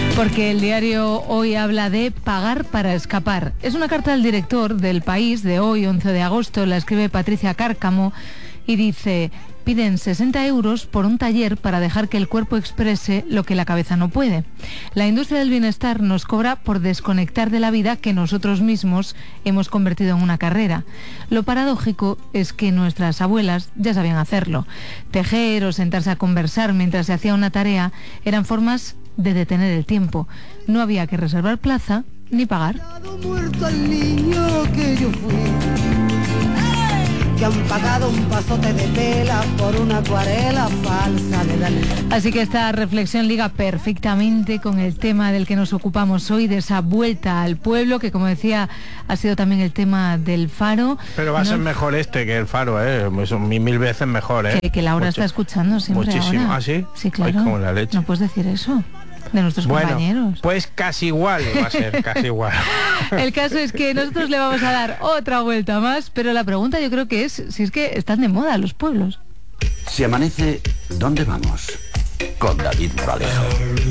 Porque el diario Hoy habla de pagar para escapar. Es una carta del director del País de hoy, 11 de agosto, la escribe Patricia Cárcamo y dice: piden 60 euros por un taller para dejar que el cuerpo exprese lo que la cabeza no puede. La industria del bienestar nos cobra por desconectar de la vida que nosotros mismos hemos convertido en una carrera. Lo paradójico es que nuestras abuelas ya sabían hacerlo. Tejer o sentarse a conversar mientras se hacía una tarea eran formas de detener el tiempo. No había que reservar plaza ni pagar. Muerto al niño que yo fui, que han pagado un pasote de tela por una acuarela falsa de Dalí. Así que esta reflexión liga perfectamente con el tema del que nos ocupamos hoy, de esa vuelta al pueblo, que como decía ha sido también el tema del Faro. Pero va a ser mejor este que el Faro, es mil veces mejor, que Laura está escuchando siempre. Muchísimo. Ahora. ¿Ah, sí? Sí, claro. Ay, como la leche. No puedes decir eso de nuestros compañeros. Pues casi igual va a ser, casi igual. El caso es que nosotros le vamos a dar otra vuelta más, pero la pregunta yo creo que es si es que están de moda los pueblos. Si amanece, ¿dónde vamos? Con David Moralejo.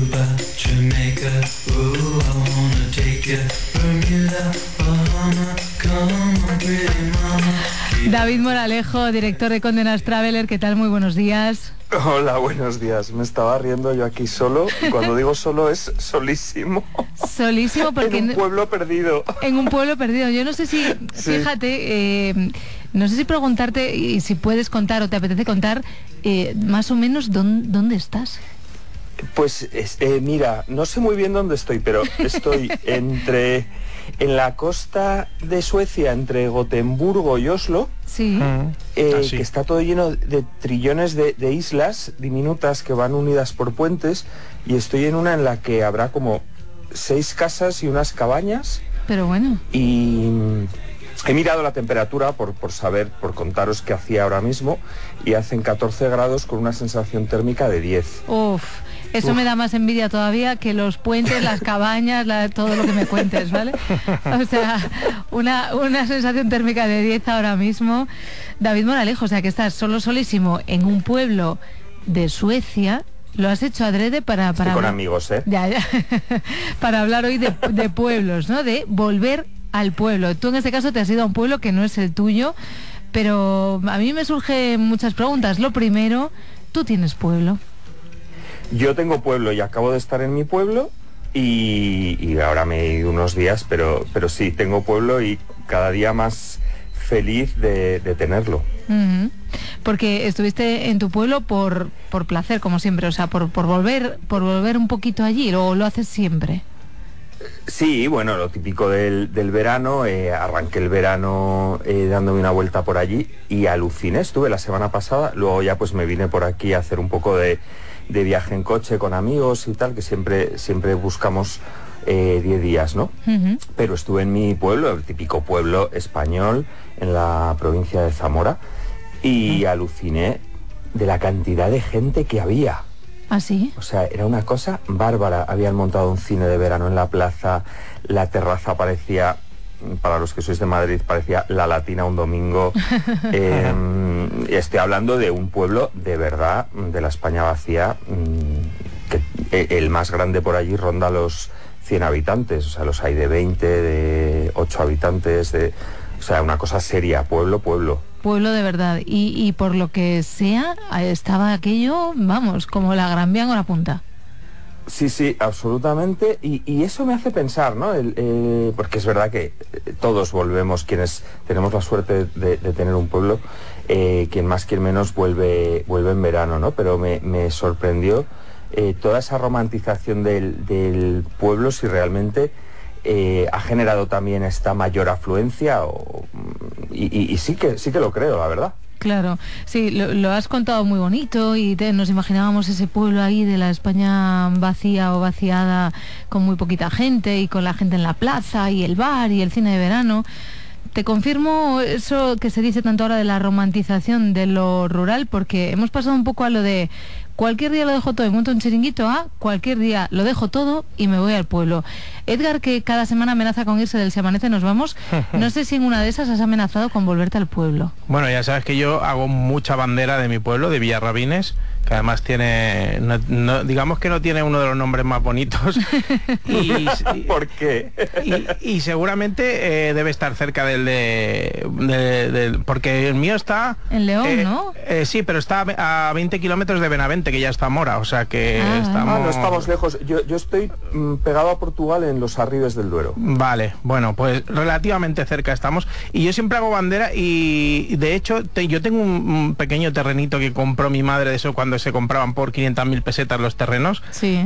David Moralejo, director de Condenas Traveler, ¿qué tal? Muy buenos días. Hola, buenos días. Me estaba riendo yo aquí solo. Cuando digo solo es solísimo. Solísimo porque... en un pueblo perdido. En un pueblo perdido. Yo no sé si... Sí. Fíjate, no sé si preguntarte y si puedes contar o te apetece contar más o menos dónde estás. Pues mira, no sé muy bien dónde estoy, pero estoy en la costa de Suecia, entre Gotemburgo y Oslo. Sí. Que está todo lleno de trillones de islas diminutas que van unidas por puentes, y estoy en una en la que habrá como 6 casas y unas cabañas. Pero bueno. Y he mirado la temperatura por contaros qué hacía ahora mismo, y hacen 14 grados con una sensación térmica de 10. Eso me da más envidia todavía que los puentes, las cabañas, todo lo que me cuentes, ¿vale? O sea, una sensación térmica de 10 ahora mismo. David Moralejo, o sea que estás solísimo en un pueblo de Suecia. Lo has hecho adrede para con amigos, Ya. Para hablar hoy de pueblos, ¿no? De volver al pueblo. Tú en este caso te has ido a un pueblo que no es el tuyo, pero a mí me surgen muchas preguntas. Lo primero, ¿tú tienes pueblo? Yo tengo pueblo y acabo de estar en mi pueblo, y ahora me he ido unos días, pero sí, tengo pueblo y cada día más feliz de tenerlo. Uh-huh. Porque estuviste en tu pueblo por placer, como siempre, o sea, por volver un poquito allí, o lo haces siempre. Sí, bueno, lo típico del verano. Arranqué el verano dándome una vuelta por allí y aluciné. Estuve la semana pasada, luego ya pues me vine por aquí a hacer un poco de viaje en coche con amigos y tal, que siempre buscamos 10 días, ¿no? Uh-huh. Pero estuve en mi pueblo, el típico pueblo español, en la provincia de Zamora, y aluciné de la cantidad de gente que había. ¿Ah, sí? O sea, era una cosa bárbara. Habían montado un cine de verano en la plaza, la terraza parecía, para los que sois de Madrid, parecía la Latina un domingo. Estoy hablando de un pueblo de verdad, de la España vacía, que el más grande por allí ronda los 100 habitantes, o sea, los hay de 20, de 8 habitantes, o sea, una cosa seria, pueblo. Pueblo de verdad, y por lo que sea, estaba aquello, vamos, como la Gran Vía en hora punta. Sí, absolutamente, y eso me hace pensar, ¿no? Porque es verdad que todos volvemos, quienes tenemos la suerte de tener un pueblo, quien más, quien menos vuelve en verano, ¿no? Pero me sorprendió toda esa romantización del pueblo, si realmente ha generado también esta mayor afluencia, y sí que lo creo, la verdad. Claro, sí, lo has contado muy bonito, y nos imaginábamos ese pueblo ahí de la España vacía o vaciada, con muy poquita gente y con la gente en la plaza y el bar y el cine de verano. Te confirmo eso que se dice tanto ahora de la romantización de lo rural, porque hemos pasado un poco a lo de cualquier día lo dejo todo y monto un chiringuito, a cualquier día lo dejo todo y me voy al pueblo. Edgar, que cada semana amenaza con irse del Si amanece nos vamos, no sé si en una de esas has amenazado con volverte al pueblo. Bueno, ya sabes que yo hago mucha bandera de mi pueblo, de Villarrabines, que además tiene, digamos que no tiene uno de los nombres más bonitos. ¿Por qué? Y seguramente debe estar cerca del porque el mío está... En León, ¿no? Sí, pero está a 20 kilómetros de Benavente, que ya está Mora, o sea que estamos... no estamos lejos. Yo estoy pegado a Portugal en los Arribes del Duero. Vale, bueno, pues relativamente cerca estamos. Y yo siempre hago bandera y de hecho yo tengo un pequeño terrenito que compró mi madre, de eso cuando se compraban por 500.000 pesetas los terrenos. Sí.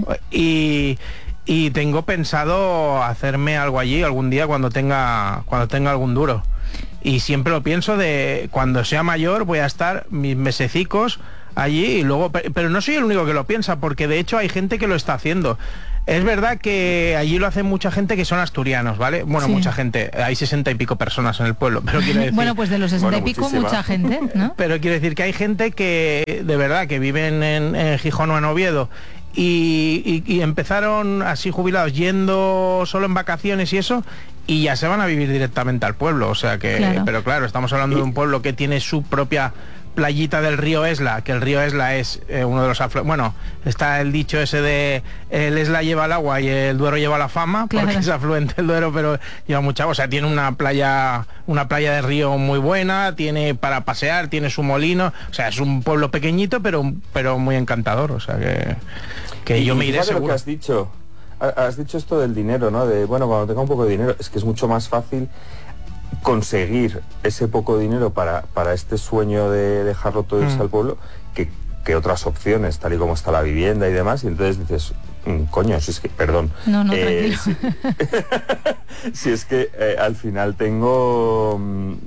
Y tengo pensado hacerme algo allí algún día cuando tenga algún duro. Y siempre lo pienso de cuando sea mayor voy a estar mis mesecicos allí y luego... Pero no soy el único que lo piensa, porque de hecho hay gente que lo está haciendo. Es verdad que allí lo hace mucha gente que son asturianos, ¿vale? Bueno, sí. Mucha gente, hay 60 y pico personas en el pueblo, pero quiero decir... Bueno, pues de los 60 y pico, muchísima. Mucha gente, ¿no? Pero quiero decir que hay gente que, de verdad, que viven en Gijón o en Oviedo y empezaron así jubilados yendo solo en vacaciones y eso, y ya se van a vivir directamente al pueblo, o sea que... Claro. Pero claro, estamos hablando de un pueblo que tiene su propia... playita del río Esla, que el río Esla es uno de los bueno, está el dicho ese de el Esla lleva el agua y el Duero lleva la fama, claro. Porque es afluente el Duero, pero lleva mucha agua, o sea, tiene una playa de río muy buena, tiene para pasear, tiene su molino, o sea, es un pueblo pequeñito, pero muy encantador, o sea que yo me iré seguro. Lo que has dicho esto del dinero, ¿no? De, bueno, cuando tenga un poco de dinero, es que es mucho más fácil conseguir ese poco dinero para este sueño de dejarlo todo irse al pueblo que otras opciones, tal y como está la vivienda y demás, y entonces dices, coño, si es que, perdón. No, tranquilo. Si es que al final tengo...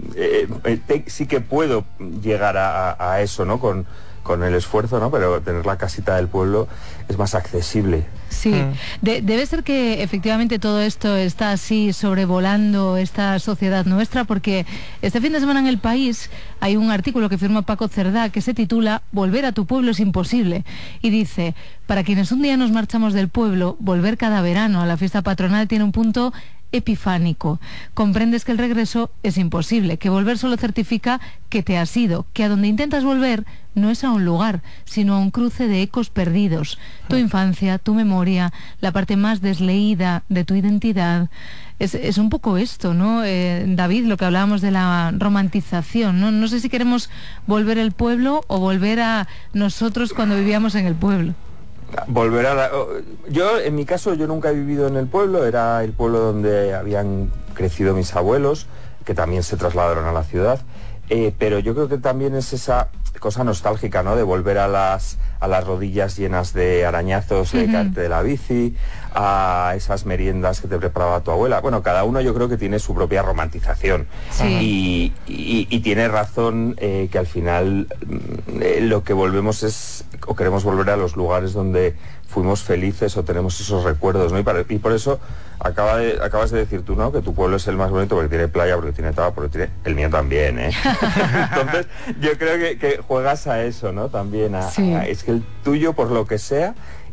sí que puedo llegar a eso, ¿no? Con el esfuerzo, ¿no? Pero tener la casita del pueblo es más accesible. Sí, debe ser que efectivamente todo esto está así sobrevolando esta sociedad nuestra, porque este fin de semana en El País hay un artículo que firma Paco Cerdá que se titula "Volver a tu pueblo es imposible", y dice: para quienes un día nos marchamos del pueblo, volver cada verano a la fiesta patronal tiene un punto epifánico. Comprendes que el regreso es imposible, que volver solo certifica que te has ido, que a donde intentas volver no es a un lugar, sino a un cruce de ecos perdidos. Tu infancia, tu memoria, la parte más desleída de tu identidad. Es un poco esto, ¿no? David, lo que hablábamos de la romantización, ¿no? No sé si queremos volver al pueblo o volver a nosotros cuando vivíamos en el pueblo. Yo, en mi caso, yo nunca he vivido en el pueblo, era el pueblo donde habían crecido mis abuelos, que también se trasladaron a la ciudad, pero yo creo que también es esa cosa nostálgica, ¿no? De volver a las rodillas llenas de arañazos, de caerte de la bici, a esas meriendas que te preparaba tu abuela. Bueno, cada uno yo creo que tiene su propia romantización. Sí. Y tiene razón que al final lo que volvemos es, o queremos volver a los lugares donde fuimos felices o tenemos esos recuerdos, ¿no? Y por eso acabas de decir tú, ¿no? Que tu pueblo es el más bonito porque tiene playa, porque tiene todo, porque tiene... El mío también, ¿eh? Entonces, yo creo que juegas a eso, ¿no? También es que el tuyo, por lo que sea,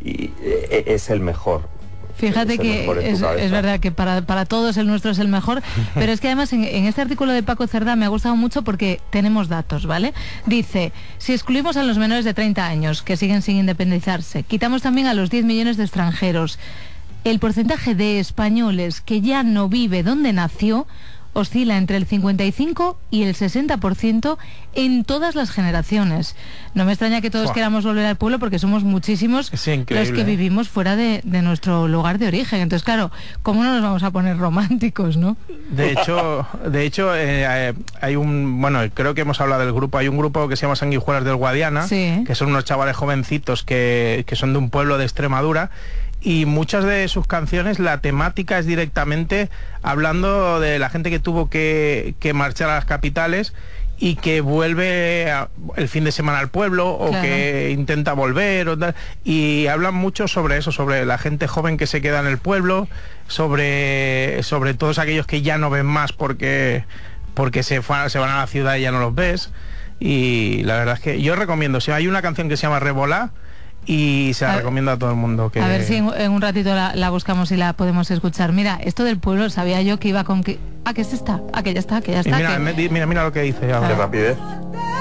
es el mejor. Fíjate que es verdad que para todos el nuestro es el mejor, pero es que además en este artículo de Paco Cerdá me ha gustado mucho porque tenemos datos, ¿vale? Dice: si excluimos a los menores de 30 años que siguen sin independizarse, quitamos también a los 10 millones de extranjeros, el porcentaje de españoles que ya no vive donde nació oscila entre el 55 y el 60% en todas las generaciones. No me extraña que todos queramos volver al pueblo porque somos muchísimos los que vivimos fuera de nuestro lugar de origen. Entonces, claro, ¿cómo no nos vamos a poner románticos, no? De hecho, hay un... Bueno, creo que hemos hablado del grupo. Hay un grupo que se llama Sanguijuelas del Guadiana, que son unos chavales jovencitos que son de un pueblo de Extremadura. Y muchas de sus canciones, la temática es directamente hablando de la gente que tuvo que marchar a las capitales y que vuelve el fin de semana al pueblo o que intenta volver o tal, y hablan mucho sobre eso, sobre la gente joven que se queda en el pueblo, sobre todos aquellos que ya no ven más porque se van a la ciudad y ya no los ves. Y la verdad es que yo recomiendo, si hay una canción que se llama Revolá, y se la recomiendo a todo el mundo. Que... A ver si en un ratito la buscamos y la podemos escuchar. Mira, esto del pueblo sabía yo que iba con que... que es esta, que ya está. Mira lo que dice ahora. Qué rapidez.